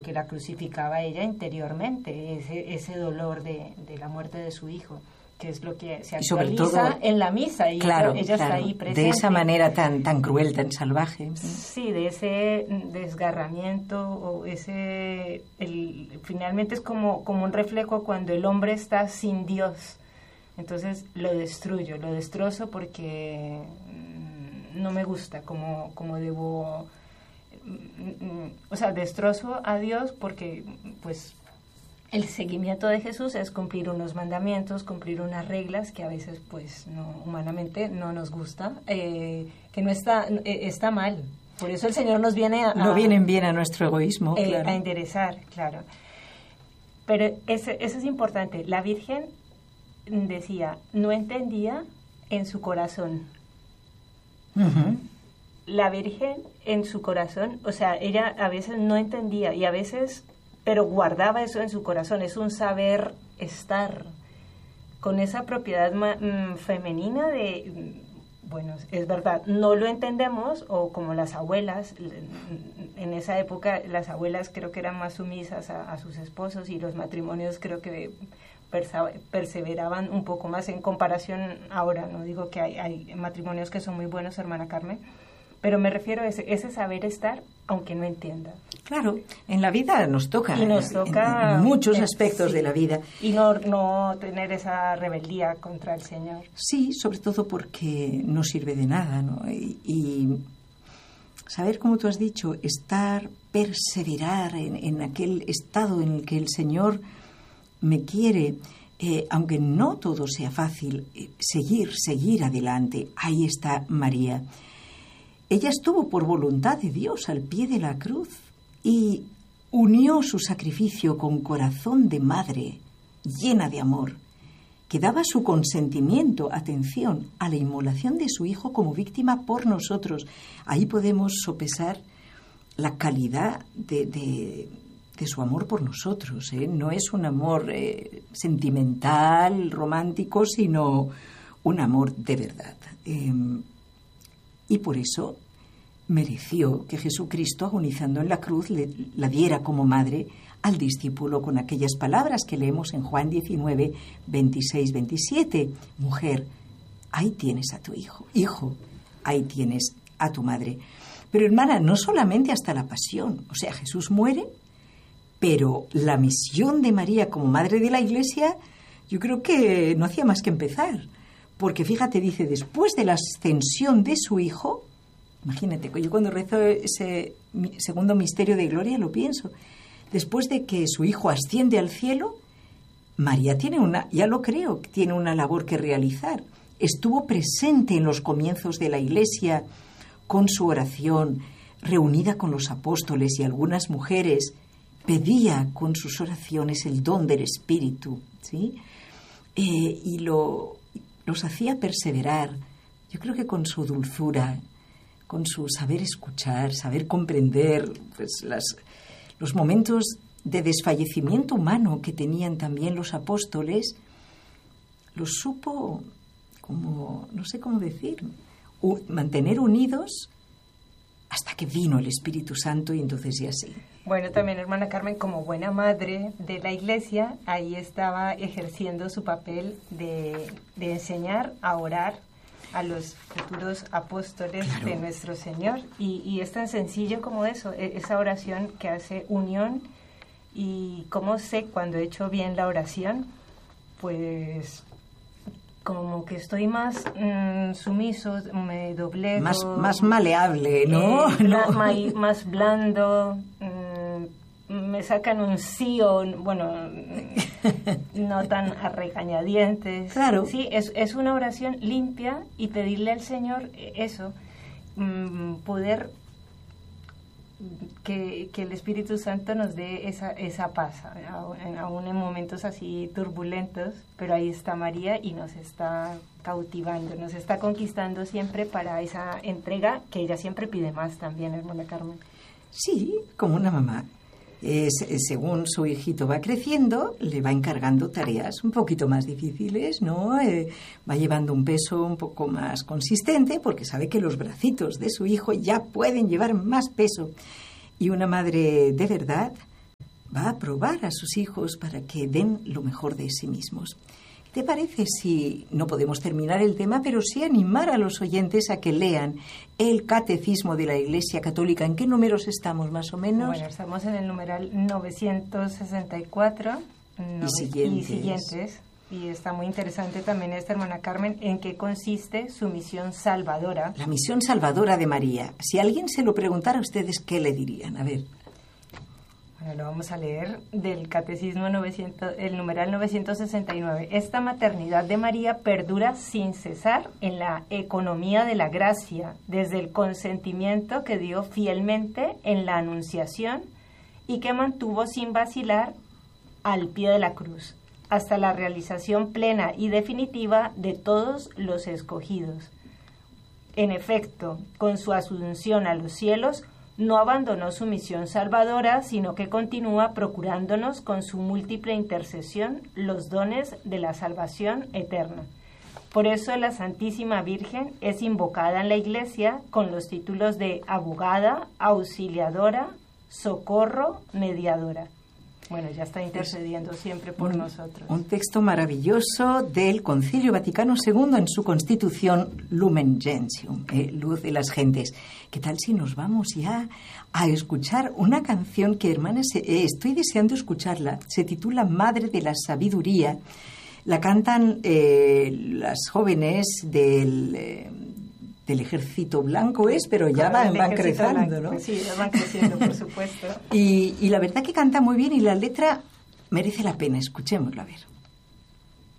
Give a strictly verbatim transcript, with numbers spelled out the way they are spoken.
que la crucificaba a ella interiormente, ese, ese dolor de, de la muerte de su hijo, que es lo que se actualiza todo, en la misa, y claro, ella claro, está ahí presente. De esa manera tan, tan cruel, tan salvaje. Sí, de ese desgarramiento, o ese, el, finalmente es como, como un reflejo cuando el hombre está sin Dios. Entonces lo destruyo, lo destrozo porque no me gusta como, como debo, o sea, destrozo a Dios porque pues el seguimiento de Jesús es cumplir unos mandamientos, cumplir unas reglas que a veces pues no, humanamente no nos gusta, eh, que no está, eh, está mal. Por eso el Señor nos viene a... No vienen bien a nuestro egoísmo, eh, claro. A enderezar, claro. Pero ese, eso es importante. La Virgen decía, no entendía en su corazón. Uh-huh. La Virgen en su corazón, o sea, ella a veces no entendía y a veces, pero guardaba eso en su corazón. Es un saber estar con esa propiedad ma, mm, femenina de, bueno, es verdad, no lo entendemos, o como las abuelas, en esa época las abuelas creo que eran más sumisas a, a sus esposos, y los matrimonios creo que perseveraban un poco más en comparación ahora. No digo que hay, hay matrimonios que son muy buenos, hermana Carmen, pero me refiero a ese, ese saber estar, aunque no entienda. Claro, en la vida nos toca, y nos toca en, en muchos en, aspectos sí, de la vida. Y no, no tener esa rebeldía contra el Señor. Sí, sobre todo porque no sirve de nada, ¿no? Y, y saber, como tú has dicho, estar, perseverar en, en aquel estado en el que el Señor me quiere, eh, aunque no todo sea fácil, eh, seguir, seguir adelante. Ahí está María. Ella estuvo por voluntad de Dios al pie de la cruz y unió su sacrificio con corazón de madre, llena de amor, que daba su consentimiento, atención, a la inmolación de su hijo como víctima por nosotros. Ahí podemos sopesar la calidad de... de de su amor por nosotros, ¿eh? No es un amor eh, sentimental, romántico, sino un amor de verdad. Eh, y por eso mereció que Jesucristo, agonizando en la cruz, le, la diera como madre al discípulo con aquellas palabras que leemos en Juan diecinueve, veintiséis, veintisiete. Mujer, ahí tienes a tu hijo. Hijo, ahí tienes a tu madre. Pero, hermana, no solamente hasta la pasión. O sea, Jesús muere, pero la misión de María como madre de la Iglesia, yo creo que no hacía más que empezar. Porque fíjate, dice, después de la ascensión de su hijo, imagínate, yo cuando rezo ese segundo misterio de gloria lo pienso, después de que su hijo asciende al cielo, María tiene una, ya lo creo, tiene una labor que realizar. Estuvo presente en los comienzos de la Iglesia con su oración, reunida con los apóstoles y algunas mujeres. Pedía con sus oraciones el don del Espíritu, ¿sí? Eh, y lo, los hacía perseverar, yo creo que con su dulzura, con su saber escuchar, saber comprender, pues, las, los momentos de desfallecimiento humano que tenían también los apóstoles, los supo, como, no sé cómo decir, u, mantener unidos hasta que vino el Espíritu Santo, y entonces ya sí. Bueno, también, hermana Carmen, como buena madre de la Iglesia, ahí estaba ejerciendo su papel de, de enseñar a orar a los futuros apóstoles, claro, de nuestro Señor. Y, y es tan sencillo como eso, esa oración que hace unión. Y cómo sé cuando he hecho bien la oración, pues como que estoy más mmm, sumiso, me doblego. Más, más maleable, ¿no? Eh, no. Más, más blando, mmm, me sacan un sí o, bueno, no tan a regañadientes. Claro. Sí, es, es una oración limpia, y pedirle al Señor eso, mmm, poder... Que, que el Espíritu Santo nos dé esa, esa paz, aún en momentos así turbulentos, pero ahí está María y nos está cautivando, nos está conquistando siempre para esa entrega que ella siempre pide más también, hermana Carmen. Sí, como una mamá. Eh, según su hijito va creciendo, le va encargando tareas un poquito más difíciles, ¿no? Eh, va llevando un peso un poco más consistente, porque sabe que los bracitos de su hijo ya pueden llevar más peso. Y una madre de verdad va a probar a sus hijos para que den lo mejor de sí mismos. ¿Te parece si no podemos terminar el tema, pero sí animar a los oyentes a que lean el Catecismo de la Iglesia Católica? ¿En qué números estamos, más o menos? Bueno, estamos en el numeral novecientos sesenta y cuatro y, siguientes. y siguientes. Y está muy interesante también esta, hermana Carmen, en qué consiste su misión salvadora. La misión salvadora de María. Si alguien se lo preguntara a ustedes, ¿qué le dirían? A ver. Bueno, lo vamos a leer del Catecismo novecientos, el numeral novecientos sesenta y nueve. Esta maternidad de María perdura sin cesar en la economía de la gracia, desde el consentimiento que dio fielmente en la Anunciación y que mantuvo sin vacilar al pie de la cruz, hasta la realización plena y definitiva de todos los escogidos. En efecto, con su asunción a los cielos, no abandonó su misión salvadora, sino que continúa procurándonos con su múltiple intercesión los dones de la salvación eterna. Por eso la Santísima Virgen es invocada en la Iglesia con los títulos de abogada, auxiliadora, socorro, mediadora. Bueno, ya está intercediendo siempre por un, nosotros. Un texto maravilloso del Concilio Vaticano segundo en su Constitución Lumen Gentium, eh, luz de las gentes. ¿Qué tal si nos vamos ya a escuchar una canción que, hermanas, eh, estoy deseando escucharla? Se titula Madre de la Sabiduría. La cantan eh, las jóvenes del... Eh, del Ejército Blanco es, pero ya van, van creciendo, ¿no? Sí, van creciendo, por supuesto. y, y la verdad que canta muy bien y la letra merece la pena. Escuchémoslo, a ver.